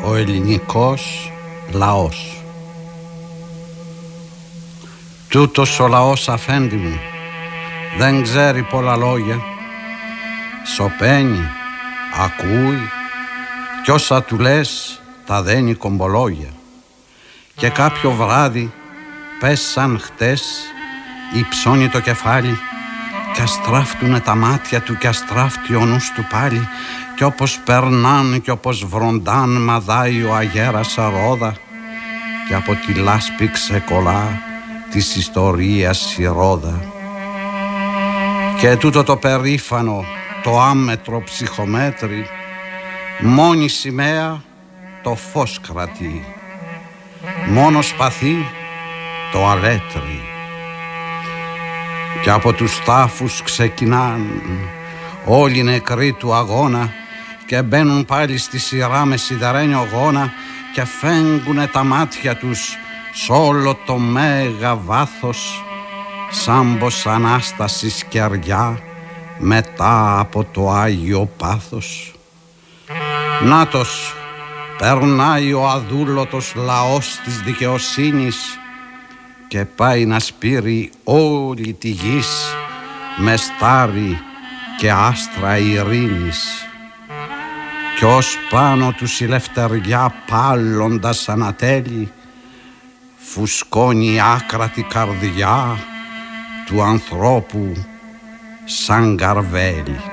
ο ελληνικός λαός. Τούτος ο λαός, αφέντη μου, δεν ξέρει πολλά λόγια. Σωπαίνει, ακούει κι όσα του λες τα δένει κομπολόγια. Και κάποιο βράδυ, πες σαν χτες, υψώνει το κεφάλι κι αστράφτουνε τα μάτια του κι αστράφτει ο νους του πάλι. Κι όπως περνάν κι όπως βροντάν μαδάει ο αγέρας ρόδα κι από τη λάσπη ξεκολλά της ιστορίας η ρόδα. Και τούτο το περήφανο, το άμετρο ψυχομέτρη, μόνη σημαία το φως κρατεί, μόνο σπαθί το αλέτρι. Και από τους τάφους ξεκινάν όλοι οι νεκροί του αγώνα και μπαίνουν πάλι στη σειρά με σιδερένιο γόνα και φέγγουνε τα μάτια τους σ' όλο το μέγα βάθος σαν πως Ανάσταση σκεριά μετά από το Άγιο Πάθος. Νάτος, περνάει ο αδούλωτος λαός της δικαιοσύνης και πάει να σπείρει όλη τη γης με στάρι και άστρα ειρήνης. Κι ως πάνω τους η λευτεριά πάλλοντας ανατέλει, φουσκώνει η άκρατη καρδιά του ανθρώπου σαν καρβέλι.